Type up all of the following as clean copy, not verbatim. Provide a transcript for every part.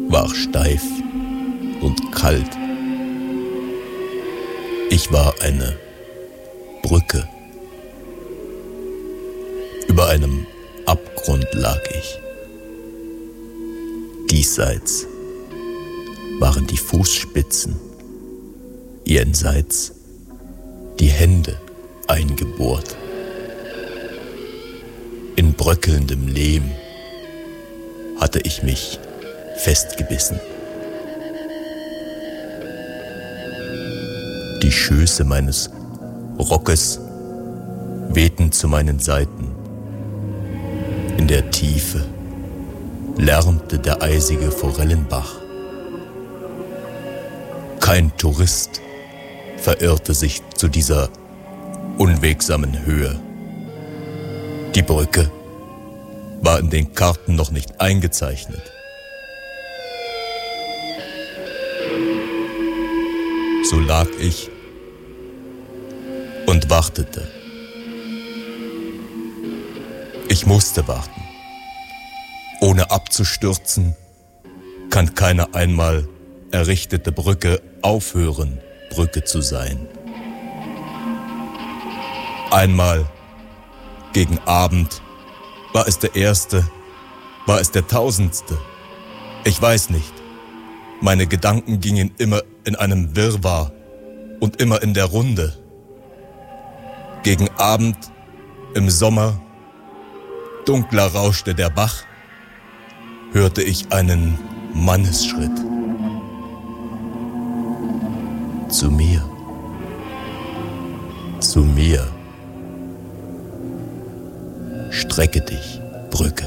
war steif und kalt. Ich war eine Brücke. Über einem Abgrund lag ich. Diesseits waren die Fußspitzen, jenseits die Hände eingebohrt. In bröckelndem Lehm hatte ich mich festgebissen. Die Schöße meines Rockes wehten zu meinen Seiten. In der Tiefe lärmte der eisige Forellenbach. Kein Tourist verirrte sich zu dieser unwegsamen Höhe. Die Brücke war in den Karten noch nicht eingezeichnet. So lag ich und wartete. Ich musste warten. Ohne abzustürzen, kann keine einmal errichtete Brücke aufhören, Brücke zu sein. Einmal gegen Abend war es der erste, war es der tausendste. Ich weiß nicht. Meine Gedanken gingen immer in einem Wirrwarr und immer in der Runde. Gegen Abend, im Sommer, dunkler rauschte der Bach, hörte ich einen Mannesschritt. Zu mir. Zu mir. Strecke dich, Brücke.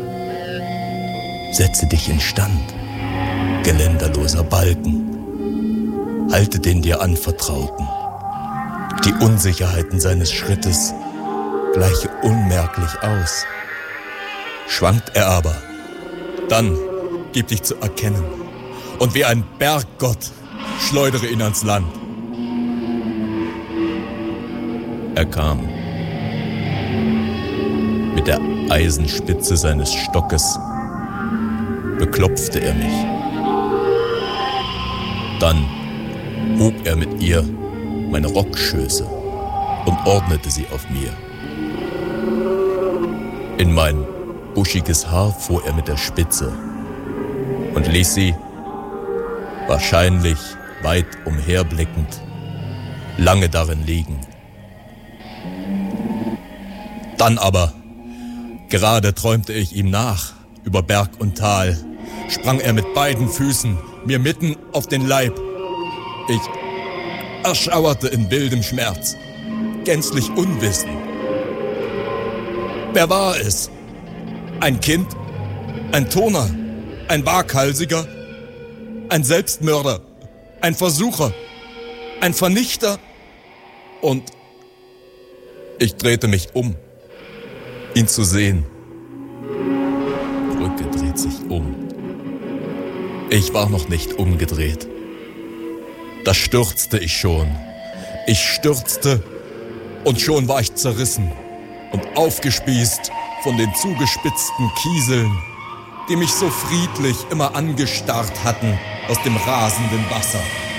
Setze dich in Stand, geländerloser Balken. Halte den dir Anvertrauten. Die Unsicherheiten seines Schrittes gleiche unmerklich aus. Schwankt er aber, dann gib dich zu erkennen und wie ein Berggott schleudere ihn ans Land. Er kam. Mit der Eisenspitze seines Stockes beklopfte er mich. Dann hob er mit ihr meine Rockschöße und ordnete sie auf mir. In mein buschiges Haar fuhr er mit der Spitze und ließ sie, wahrscheinlich weit umherblickend, lange darin liegen. Dann aber, gerade träumte ich ihm nach, über Berg und Tal, sprang er mit beiden Füßen mir mitten auf den Leib. Ich erschauerte in wildem Schmerz, gänzlich unwissend. Wer war es? Ein Kind? Ein Turner? Ein Waghalsiger? Ein Selbstmörder? Ein Versucher? Ein Vernichter? Und ich drehte mich um, ihn zu sehen. Brücke dreht sich um. Ich war noch nicht umgedreht. Da stürzte ich schon. Ich stürzte und schon war ich zerrissen und aufgespießt von den zugespitzten Kieseln, die mich so friedlich immer angestarrt hatten aus dem rasenden Wasser.